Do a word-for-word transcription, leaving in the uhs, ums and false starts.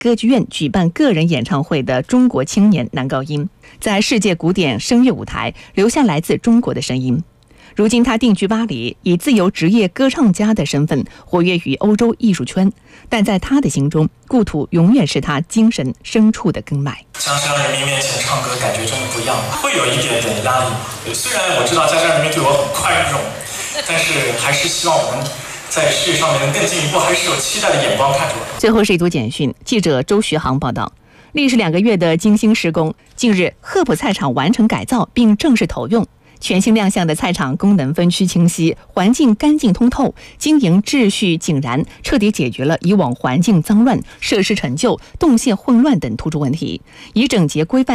歌剧院举办个人演唱会的中国青年男高音，在世界古典声乐舞台留下来自中国的声音。如今他定居巴黎，以自由职业歌唱家的身份活跃于欧洲艺术圈，但在他的心中，故土永远是他精神深处的根脉。 家乡人民面前唱歌感觉真的不一样，会有一点点压力。虽然我知道家乡人民对我很宽容，但是还是希望我们在事业上面能更进一步，还是有期待的眼光看着我。 最后是一组简讯，记者周徐航报道。历时两个月的精心施工，近日赫普菜场完成改造并正式投用。全新亮相的菜场功能分区清晰，环境干净通透，经营秩序井然，彻底解决了以往环境脏乱、设施陈旧、动线混乱等突出问题，以整洁规范